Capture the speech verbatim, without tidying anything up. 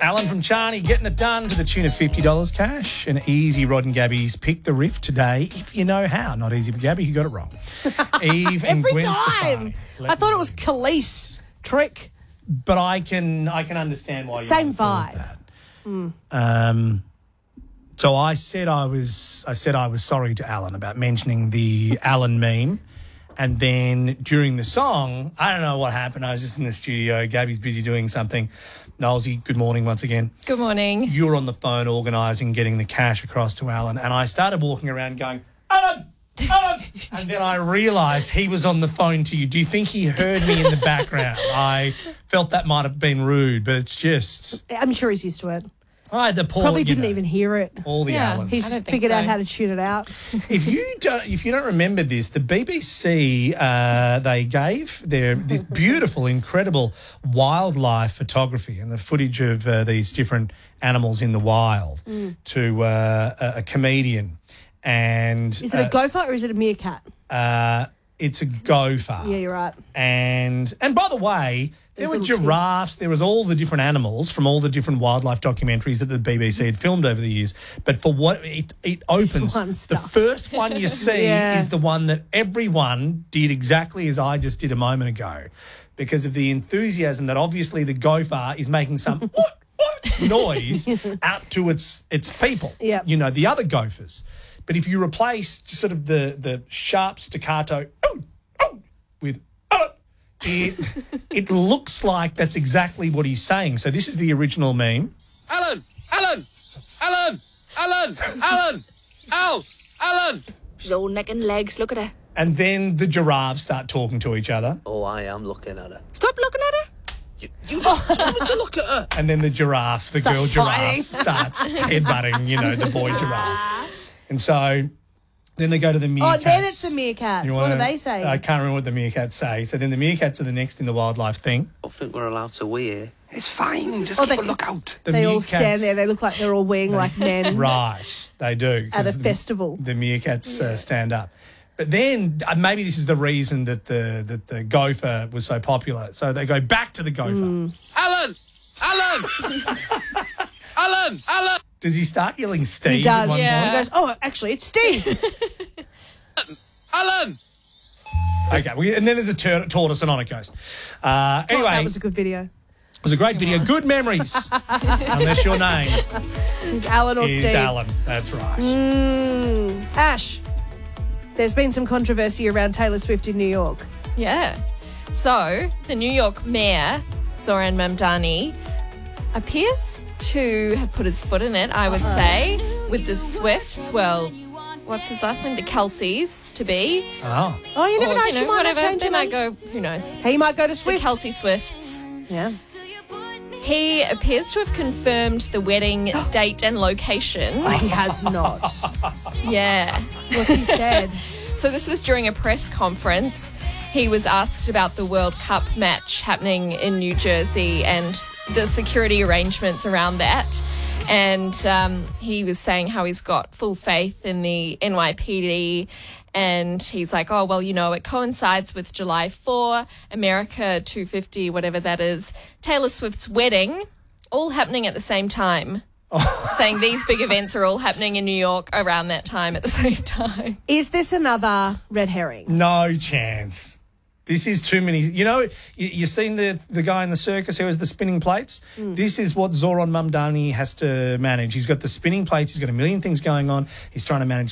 Alan from Charney getting it done to the tune of fifty dollars cash. And easy Rod and Gabby's Pick the Riff today, if you know how. Not easy for Gabby, you got it wrong. Eve and Every Gwen time. Stefani. Let I thought me it was Khalees trick. But I can I can understand why you Same might have vibe. thought that. Mm. Um, so I said I was I said I was sorry to Alan about mentioning the Alan meme. And then during the song, I don't know what happened. I was just in the studio. Gabby's busy doing something. Nolsey, good morning once again. Good morning. You were on the phone organising, getting the cash across to Alan. And I started walking around going, Alan, Alan. And then I realised he was on the phone to you. Do you think he heard me in the background? I felt that might have been rude, but it's just... I'm sure he's used to it. I had the poor, Probably you didn't know, even hear it. all the Yeah, Allens. He's I don't think figured out so. how to tune it out. If you don't, if you don't remember this, the B B C uh, they gave their this beautiful, incredible wildlife photography and the footage of uh, these different animals in the wild Mm. to uh, a, a comedian, and Is it a uh, gopher or is it a meerkat? uh, it's a gopher. Yeah, you're right. And and by the way, there There's were little giraffes. There was all the different animals from all the different wildlife documentaries that the B B C had filmed over the years. But for what it it opens, one the stuff. first one you see Yeah. is the one that everyone did exactly as I just did a moment ago, because of the enthusiasm that obviously the gopher is making some what, what noise out to its its people. Yep. You know, the other gophers. But if you replace sort of the the sharp staccato oh, oh, with oh, it it looks like that's exactly what he's saying. So this is the original meme. Alan! Alan! Alan! Alan! Alan! Al! Alan! She's all neck and legs. Look at her. And then the giraffes start talking to each other. Oh, I am looking at her. Stop looking at her. You, you just told me to look at her. And then the giraffe, the Start girl fighting. giraffe, starts headbutting, you know, the boy giraffe. And so then they go to the Oh, meerkats. then it's the meerkats. You What wanna- do they say? I can't remember what the meerkats say. So then the meerkats are the next in the wildlife thing. I think we're allowed to wee here. It's fine. Just Oh, keep they- a lookout. The they all meerkats- stand there. They look like they're all weeing like men Right, they do. at a 'cause the- festival. The meerkats uh, stand up. But then uh, maybe this is the reason that the that the gopher was so popular. So they go back to the gopher. Mm. Alan! Alan! Alan! Alan! Does he start yelling Steve He does. at one Yeah. He point? goes, oh, actually, it's Steve. Alan! Okay, well, and then there's a tur- tortoise and on it goes. Uh, anyway, That was a good video. it was a great video. Good memories. Unless your name Is Alan or is Steve? Alan. That's right. Mm. Ash, there's been some controversy around Taylor Swift in New York. Yeah. So, the New York mayor, Zoran Mamdani, appears to have put his foot in it, I would say, with the Swifts. Well, what's his last name? The Kelseys, to be. Oh. Oh, you never Or, know. you She know, might whatever. not change They her might name. go, who knows? He might go to The Swift. Kelsey Swifts. Yeah. He appears to have confirmed the wedding date and location. He has not. Yeah. What's he said? So this was during a press conference. He was asked about the World Cup match happening in New Jersey and the security arrangements around that. And um, he was saying how he's got full faith in the N Y P D. And he's like, oh, well, you know, it coincides with July fourth, America two fifty, whatever that is, Taylor Swift's wedding, all happening at the same time. Saying these big events are all happening in New York around that time at the same time. Is this another red herring? No chance. This is too many. You know, you, you seen the the guy in the circus who has the spinning plates? Mm. This is what Zoran Mamdani has to manage. He's got the spinning plates. He's got a million things going on. He's trying to manage